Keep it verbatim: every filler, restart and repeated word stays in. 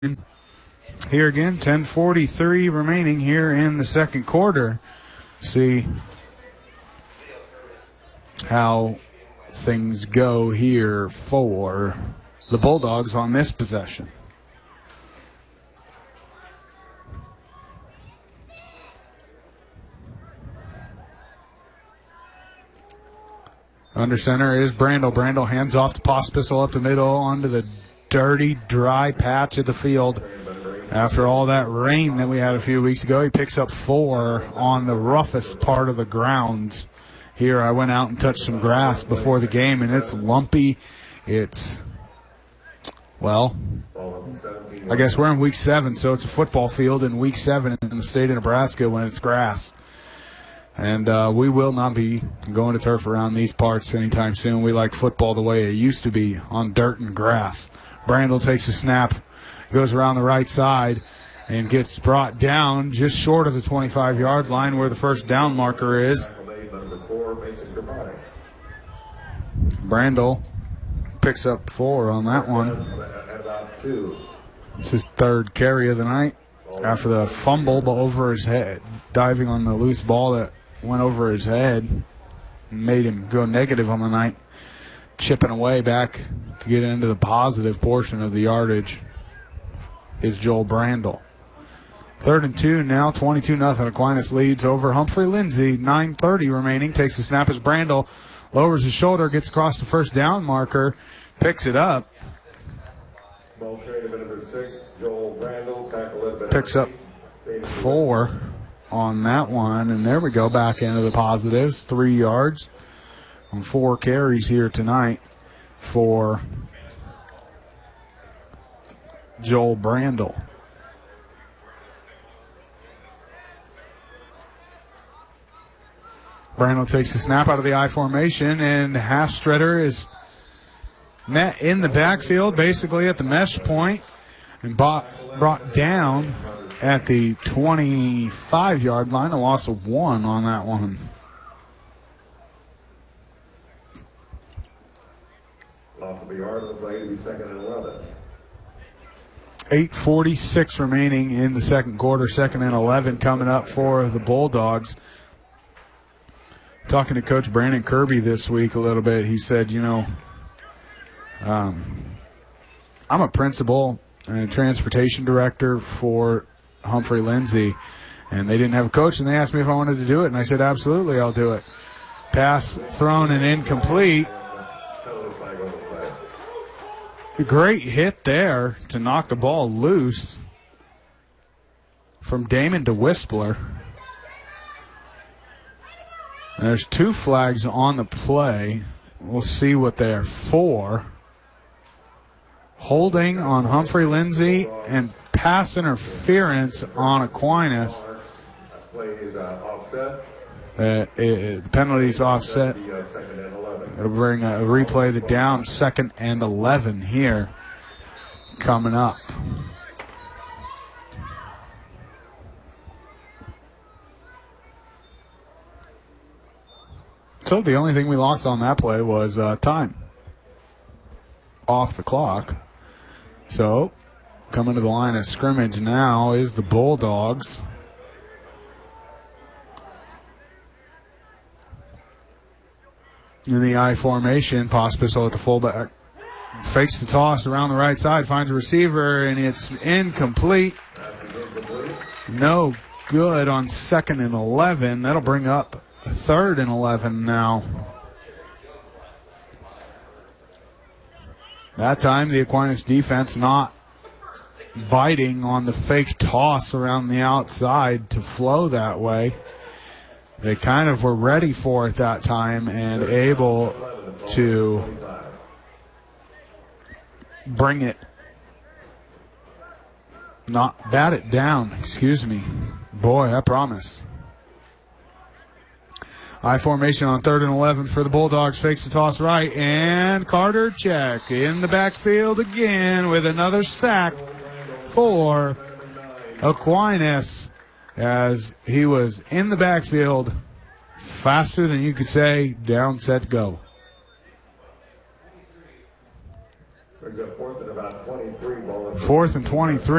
Here again, ten forty-three remaining here in the second quarter. See how things go here for the Bulldogs on this possession. Under center is Brandel. Brandel hands off to Pospisil up the middle onto the dirty, dry patch of the field. After all that rain that we had a few weeks ago, he picks up four on the roughest part of the grounds. Here I went out and touched some grass before the game, and it's lumpy. It's, well, I guess we're in week seven, so it's a football field in week seven in the state of Nebraska when it's grass. And uh, we will not be going to turf around these parts anytime soon. We like football the way it used to be, on dirt and grass. Brandel takes a snap, goes around the right side, and gets brought down just short of the twenty-five-yard line where the first down marker is. Brandel picks up four on that one. It's his third carry of the night after the fumble over his head, diving on the loose ball that went over his head and made him go negative on the night, chipping away back to get into the positive portion of the yardage is Joel Brandel. Third and two now, twenty-two nothing. Aquinas leads over Humphrey Lindsay. nine thirty remaining. Takes the snap as Brandel lowers his shoulder, gets across the first down marker, picks it up. Picks up four on that one, and there we go, back into the positives. Three yards on four carries here tonight for Joel Brandel. Brandel takes the snap out of the I formation, and Hastretter is met in the backfield, basically at the mesh point, and bought, brought down at the twenty-five-yard line. A loss of one on that one. Loss of a yard of the play to be second and eleven. eight forty-six remaining in the second quarter. Second and eleven coming up for the Bulldogs. Talking to Coach Brandon Kirby this week a little bit, he said, you know, um, I'm a principal and a transportation director for Humphrey Lindsay, and they didn't have a coach, and they asked me if I wanted to do it, and I said, absolutely, I'll do it. Pass thrown and incomplete. A great hit there to knock the ball loose from Damon to Whistler. And there's two flags on the play. We'll see what they're for. Holding on Humphrey Lindsay and pass interference on Aquinas. Uh, it, it, the penalty's offset. It'll bring a replay the down. Second and eleven here coming up. So the only thing we lost on that play was uh, time off the clock. So coming to the line of scrimmage now is the Bulldogs. In the I formation, Pospisil at the fullback. Fakes the toss around the right side, finds a receiver, and it's incomplete. No good on second and eleven. That'll bring up third and eleven now. That time the Aquinas defense not biting on the fake toss around the outside to flow that way. They kind of were ready for it that time and able to bring it, not bat it down, excuse me. Boy, I promise. I formation on third and eleven for the Bulldogs. Fakes the toss right, and Carter Check in the backfield again with another sack for Aquinas, as he was in the backfield faster than you could say, down, set, go. Brings up fourth and about twenty-three. Ball is Fourth and twenty-three.